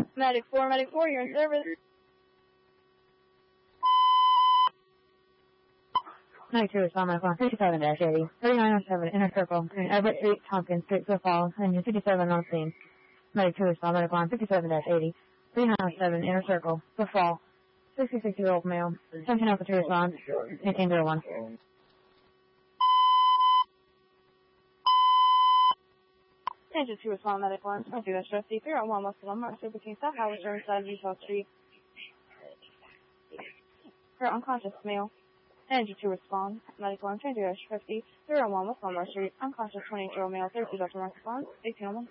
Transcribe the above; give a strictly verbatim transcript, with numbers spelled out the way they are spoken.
Medic four, Medic four, you're in service. ninety-two, respond, Medic one, fifty-seven dash eighty, thirty-nine oh seven, Inner Circle, between Everett Street, Tompkins Street, Sioux Falls, engine fifty-seven on scene. Medic two, respond, Medic one, fifty-seven dash eighty, thirty-nine oh seven, Inner Circle, Sioux Falls, sixty-six-year-old male, seventeen Alpha two, respond, eighteen oh one. Engine two, respond, Medic one, twenty-two dash fifty, three oh one, West one, Mark Street, between South Howard Street and Utah Street. For unconscious male. Engine two, respond, Medic one, twenty-two dash fifty, three oh one, West one, Mark Street, unconscious twenty-eight-year-old male, thirty-two, Doctor Mark, response, eighteen oh one.